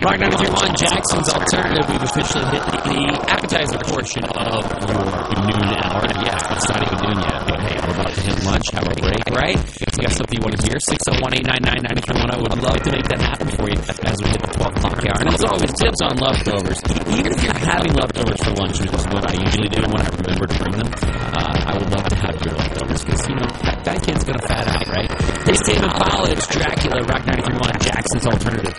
Rock 93.1, Jackson's Alternative. We've officially hit the appetizer portion of your noon hour. Yeah, it's not even noon yet, but hey, we're about to hit lunch, have a break, right? If you got something you want to hear, 601-899-9310. I would love to make that happen for you as we hit the 12 o'clock hour. And as always, tips on leftovers. Even if you're having leftovers for lunch, which is what I usually do when I remember to bring them, I would love to have your leftovers because, you know, that kid's going to fat out, right? This David Ballard, Dracula, Rock 93.1, Jackson's Alternative.